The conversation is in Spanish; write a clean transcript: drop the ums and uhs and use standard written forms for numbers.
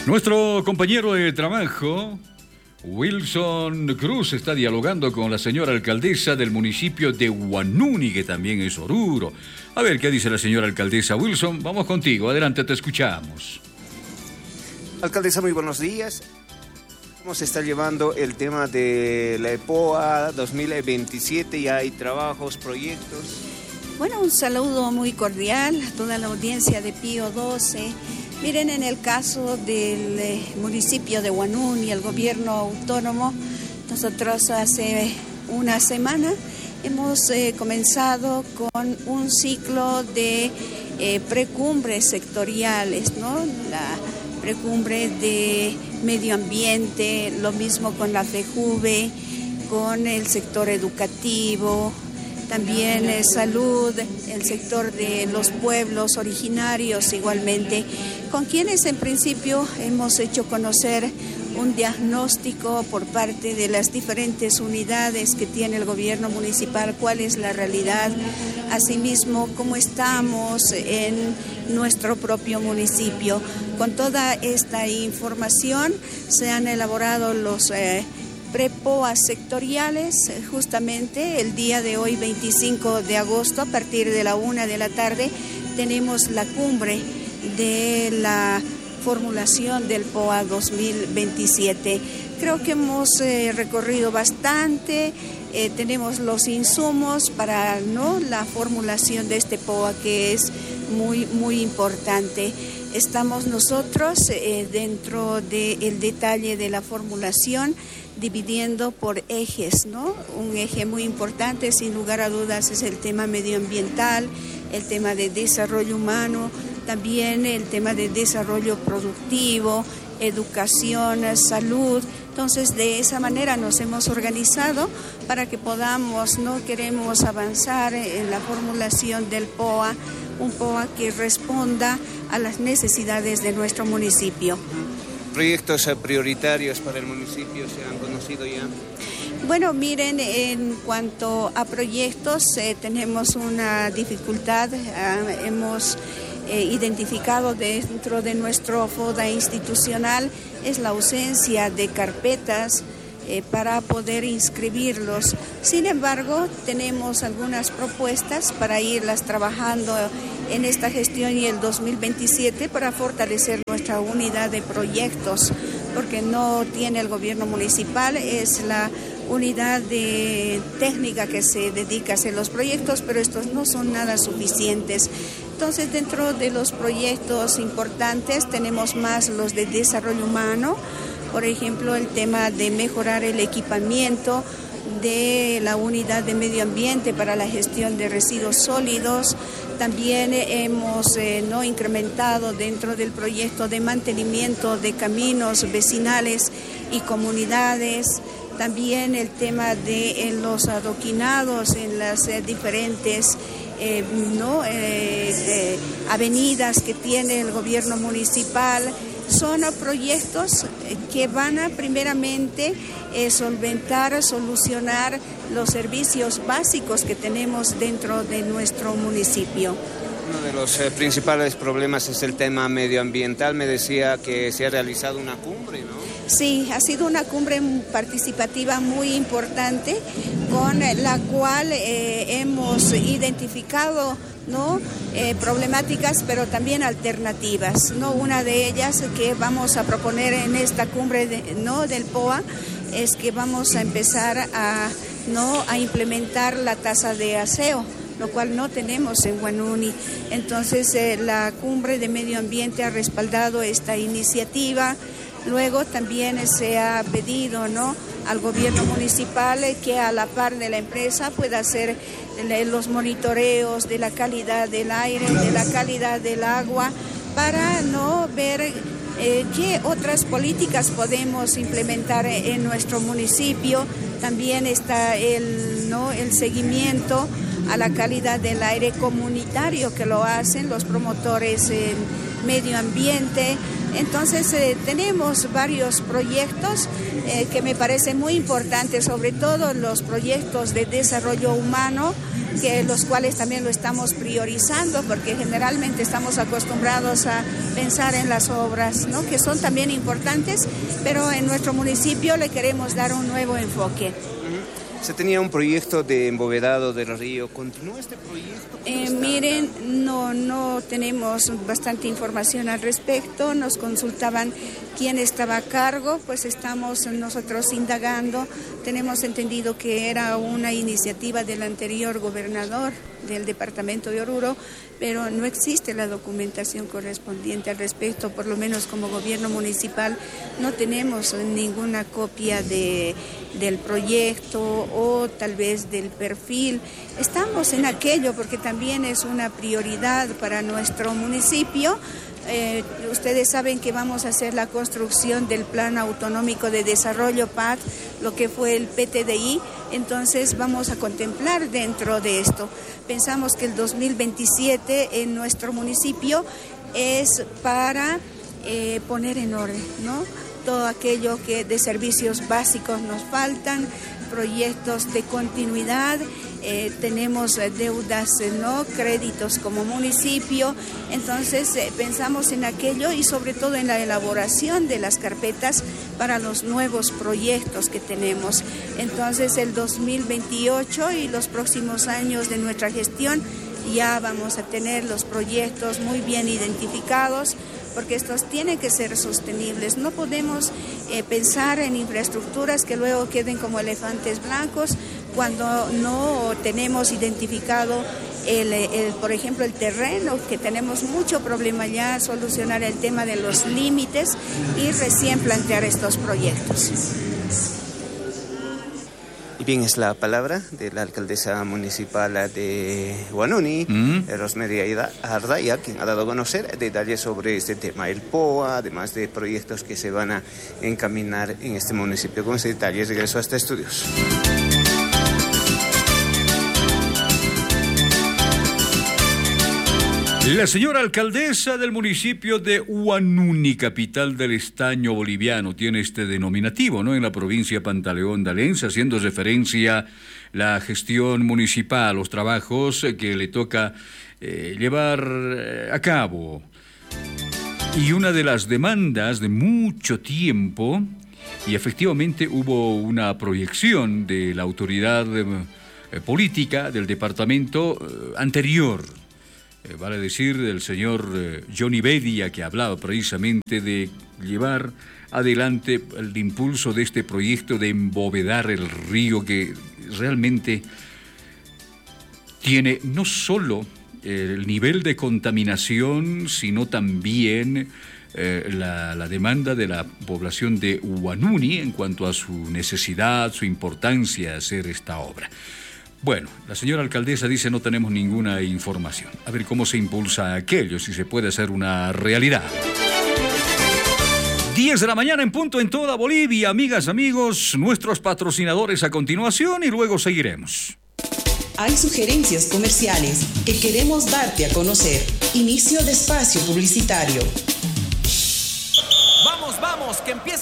Nuestro compañero de trabajo, Wilson Cruz, está dialogando con la señora alcaldesa del municipio de Huanuni, que también es Oruro. A ver, ¿qué dice la señora alcaldesa? Wilson, vamos contigo. Adelante, te escuchamos. Alcaldesa, muy buenos días. ¿Cómo se está llevando el tema de la EPOA 2027? ¿Ya hay trabajos, proyectos? Bueno, un saludo muy cordial a toda la audiencia de Pío XII. Miren, en el caso del municipio de Huanuni, el gobierno autónomo, nosotros hace una semana hemos comenzado con un ciclo de precumbres sectoriales, ¿no? La precumbre de medio ambiente, lo mismo con la FEJUVE, con el sector educativo, también salud, el sector de los pueblos originarios igualmente, con quienes en principio hemos hecho conocer un diagnóstico por parte de las diferentes unidades que tiene el gobierno municipal, cuál es la realidad, asimismo cómo estamos en nuestro propio municipio. Con toda esta información se han elaborado los prepoas sectoriales. Justamente el día de hoy, 25 de agosto, a partir de la 1 de la tarde, tenemos la cumbre de la formulación del POA 2027. Creo que hemos recorrido bastante, tenemos los insumos para la formulación de este POA, que es muy importante. Estamos nosotros dentro del detalle de la formulación, dividiendo por ejes, ¿no? Un eje muy importante, sin lugar a dudas, es el tema medioambiental, el tema de desarrollo humano, también el tema de desarrollo productivo, educación, salud. Entonces, de esa manera nos hemos organizado para que podamos, no queremos avanzar en la formulación del POA, un POA que responda a las necesidades de nuestro municipio. ¿Proyectos prioritarios para el municipio se han conocido ya? Bueno, miren, en cuanto a proyectos, tenemos una dificultad. Hemos identificado dentro de nuestro FODA institucional es la ausencia de carpetas para poder inscribirlos. Sin embargo, tenemos algunas propuestas para irlas trabajando en esta gestión y el 2027 para fortalecer nuestra unidad de proyectos, porque no tiene el gobierno municipal, es la unidad de técnica que se dedica a hacer los proyectos, pero estos no son nada suficientes. Entonces, dentro de los proyectos importantes tenemos más los de desarrollo humano, por ejemplo, el tema de mejorar el equipamiento de la unidad de medio ambiente para la gestión de residuos sólidos. También hemos incrementado dentro del proyecto de mantenimiento de caminos vecinales y comunidades. También el tema de los adoquinados en las diferentes avenidas que tiene el gobierno municipal. Son proyectos que van a primeramente solventar, solucionar los servicios básicos que tenemos dentro de nuestro municipio. Uno de los principales problemas es el tema medioambiental. Me decía que se ha realizado una cumbre, ¿no? Sí, ha sido una cumbre participativa muy importante, con la cual hemos identificado problemáticas, pero también alternativas. Una de ellas que vamos a proponer en esta cumbre del POA es que vamos a empezar a implementar la tasa de aseo, lo cual no tenemos en Huanuni. Entonces, la cumbre de medio ambiente ha respaldado esta iniciativa. Luego también se ha pedido al gobierno municipal que a la par de la empresa pueda hacer los monitoreos de la calidad del aire, de la calidad del agua, para ver qué otras políticas podemos implementar en nuestro municipio. También está el seguimiento a la calidad del aire comunitario, que lo hacen los promotores en medio ambiente. Entonces tenemos varios proyectos que me parecen muy importantes, sobre todo los proyectos de desarrollo humano, que los cuales también lo estamos priorizando, porque generalmente estamos acostumbrados a pensar en las obras, ¿no?, que son también importantes, pero en nuestro municipio le queremos dar un nuevo enfoque. Se tenía un proyecto de embovedado del río. ¿Continúa este proyecto? Miren, no tenemos bastante información al respecto. Nos consultaban quién estaba a cargo, pues estamos nosotros indagando. Tenemos entendido que era una iniciativa del anterior gobernador del departamento de Oruro, pero no existe la documentación correspondiente al respecto. Por lo menos como gobierno municipal no tenemos ninguna copia del proyecto o tal vez del perfil. Estamos en aquello porque también es una prioridad para nuestro municipio. Ustedes saben que vamos a hacer la construcción del Plan Autonómico de Desarrollo PAD, lo que fue el PTDI, entonces vamos a contemplar dentro de esto. Pensamos que el 2027 en nuestro municipio es para poner en orden, ¿no?, todo aquello que de servicios básicos nos faltan, proyectos de continuidad, tenemos deudas, ¿no?, créditos como municipio, entonces pensamos en aquello y sobre todo en la elaboración de las carpetas para los nuevos proyectos que tenemos. Entonces el 2028 y los próximos años de nuestra gestión ya vamos a tener los proyectos muy bien identificados, porque estos tienen que ser sostenibles. No podemos pensar en infraestructuras que luego queden como elefantes blancos cuando no tenemos identificado por ejemplo, el terreno, que tenemos mucho problema ya, solucionar el tema de los límites y recién plantear estos proyectos. Y bien, es la palabra de la alcaldesa municipal de Huanuni, Rosmeria Ardaya, quien ha dado a conocer detalles sobre este tema, el POA, además de proyectos que se van a encaminar en este municipio. Con ese detalle regreso a este estudios. La señora alcaldesa del municipio de Huanuni, capital del estaño boliviano, tiene este denominativo, ¿no?, en la provincia Pantaleón de Alenza, haciendo referencia a la gestión municipal, los trabajos que le toca llevar a cabo. Y una de las demandas de mucho tiempo, y efectivamente hubo una proyección de la autoridad política del departamento anterior, vale decir, del señor Johnny Bedia, que hablaba precisamente de llevar adelante el impulso de este proyecto de embovedar el río, que realmente tiene no solo el nivel de contaminación, sino también la demanda de la población de Huanuni en cuanto a su necesidad, su importancia de hacer esta obra. Bueno, la señora alcaldesa dice no tenemos ninguna información. A ver cómo se impulsa aquello, si se puede hacer una realidad. 10 de la mañana en punto en toda Bolivia. Amigas, amigos, nuestros patrocinadores a continuación y luego seguiremos. Hay sugerencias comerciales que queremos darte a conocer. Inicio de espacio publicitario. Vamos, que empieza.